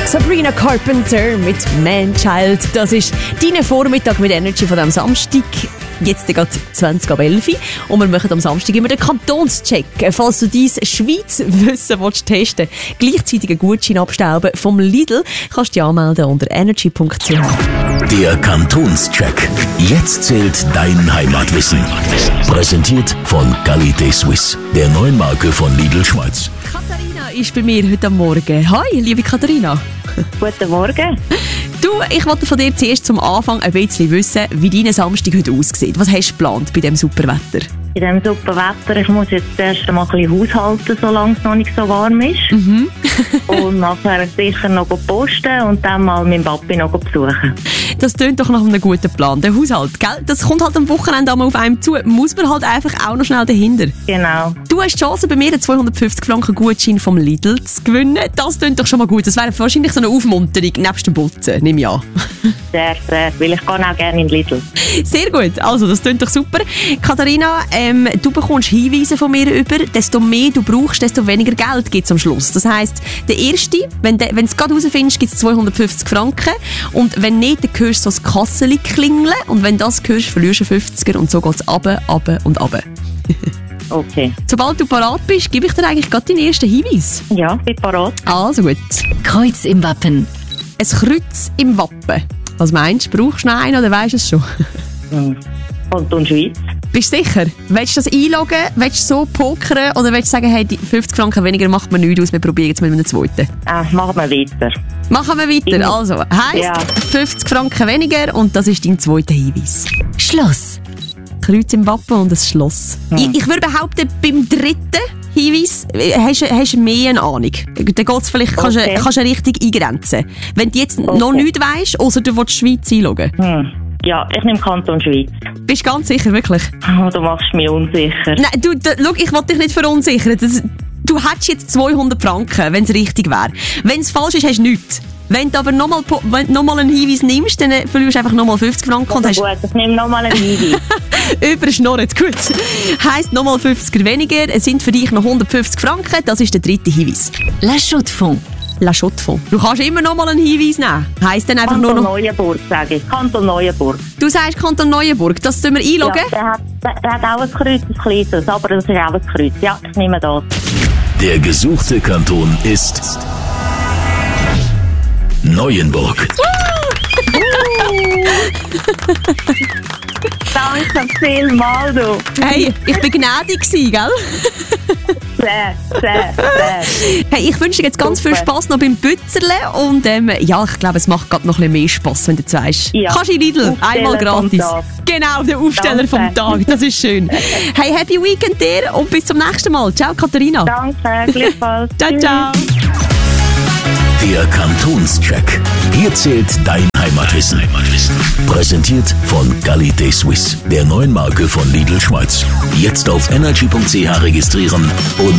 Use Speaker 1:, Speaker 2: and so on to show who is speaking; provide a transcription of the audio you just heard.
Speaker 1: Sabrina Carpenter mit Man-Child. Das ist dein Vormittag mit Energy von diesem Samstag. Jetzt geht 20 ab 11 Uhr. Und wir machen am Samstag immer den Kantonscheck. Falls du dein Schweizwissen testen willst, gleichzeitig einen Gutschein abstauben vom Lidl, kannst du dich anmelden unter energy.ch.
Speaker 2: Der Kantonscheck. Jetzt zählt dein Heimatwissen. Präsentiert von Qualité Suisse, der neuen Marke von Lidl Schweiz.
Speaker 1: Katharina ist bei mir heute Morgen. Hi, liebe Katharina.
Speaker 3: Guten Morgen.
Speaker 1: Du, ich wollte von dir zuerst zum Anfang ein bisschen wissen, wie dein Samstag heute aussieht. Was hast du geplant bei diesem super Wetter?
Speaker 3: Bei diesem super Wetter, ich muss jetzt erst einmal ein bisschen haushalten, solange es noch nicht so warm ist. Und nachher sicher noch posten und dann mal meinen Papi noch besuchen.
Speaker 1: Das klingt doch nach einem guten Plan. Der Haushalt, gell? Das kommt halt am Wochenende einmal auf einem zu. Muss man halt einfach auch noch schnell dahinter.
Speaker 3: Genau.
Speaker 1: Du hast die Chance, bei mir einen 250 Franken Gutschein vom Lidl zu gewinnen. Das klingt doch schon mal gut. Das wäre wahrscheinlich so eine Aufmunterung nebst dem Putzen, nehme ich an.
Speaker 3: Sehr, sehr. Weil ich gehe auch gerne in Lidl.
Speaker 1: Sehr gut. Also, das klingt doch super. Katharina, du bekommst Hinweise von mir über. Desto mehr du brauchst, desto weniger Geld gibt es am Schluss. Das heisst, der erste, wenn du es gerade herausfindest, gibt es 250 Franken. Und wenn nicht, dann hörst du so das Kasseli klingeln. Und wenn du das hörst, verlierst du 50er. Und so geht es runter, runter und runter.
Speaker 3: Okay.
Speaker 1: Sobald du parat bist, gebe ich dir eigentlich gerade deinen ersten Hinweis.
Speaker 3: Ja, bin parat.
Speaker 1: Also gut.
Speaker 4: Kreuz im Wappen.
Speaker 1: Ein Kreuz im Wappen. Was meinst du? Brauchst du noch einen oder weisst du es schon?
Speaker 3: Kanton Schweiz.
Speaker 1: Bist du sicher? Willst du das einloggen? Willst du so pokern? Oder willst du sagen, hey, die 50 Franken weniger macht man nichts aus, wir probieren jetzt mit einem zweiten?
Speaker 3: Machen wir weiter.
Speaker 1: Machen wir weiter. Also, heisst 50 Franken weniger und das ist dein zweiter Hinweis.
Speaker 4: Schloss.
Speaker 1: Kreuz im Wappen und ein Schloss. Ich würde behaupten, beim dritten Hinweis hast du mehr eine Ahnung. Dann geht's vielleicht, kannst du richtig eingrenzen. Wenn du jetzt noch nichts weisst, ausser du willst Schweiz einloggen.
Speaker 3: Ja, ich nehme Kanton Schweiz.
Speaker 1: Bist du ganz sicher, wirklich?
Speaker 3: Oh, du machst mich unsicher.
Speaker 1: Nein, schau, ich will dich nicht verunsichern. Du hättest jetzt 200 Franken, wenn es richtig wäre. Wenn es falsch ist, hast du nichts. Wenn du aber nochmal einen Hinweis nimmst, dann verlierst du einfach nochmal 50 Franken. Und
Speaker 3: gut, ich nehme nochmal einen Hinweis.
Speaker 1: Überschnorrt, gut. Heisst nochmal 50er weniger, es sind für dich noch 150 Franken. Das ist der dritte Hinweis.
Speaker 4: La Chaux-de-Fonds.
Speaker 1: La Chaux-de-Fonds. Du kannst immer nochmal einen Hinweis nehmen. Heisst dann einfach
Speaker 3: Kanton
Speaker 1: nur noch...
Speaker 3: Neuenburg, sage ich. Kanton Neuenburg.
Speaker 1: Du sagst Kanton Neuenburg. Das tun wir einloggen?
Speaker 3: Ja, der hat auch ein Kreuz, ein kleines, aber das ist auch ein Kreuz. Ja, ich nehme das.
Speaker 2: Der gesuchte Kanton ist Neuenburg.
Speaker 3: Danke vielmals, du.
Speaker 1: Hey, ich war gnädig, gell?
Speaker 3: Sehr.
Speaker 1: Hey, ich wünsche dir jetzt ganz viel Spass noch beim Bützerle und ja, ich glaube, es macht gerade noch ein bisschen mehr Spass, wenn du jetzt weisst.
Speaker 3: Ja.
Speaker 1: Kannst du in Lidl, einmal gratis. Genau, der Aufsteller vom Tag, das ist schön. Hey, happy Weekend dir und bis zum nächsten Mal. Ciao, Katharina.
Speaker 3: Danke, gleichfalls.
Speaker 1: Ciao, ciao.
Speaker 2: Der Kantonscheck. Hier zählt dein Heimatwissen. Präsentiert von Qualité Suisse, der neuen Marke von Lidl Schweiz. Jetzt auf energy.ch registrieren und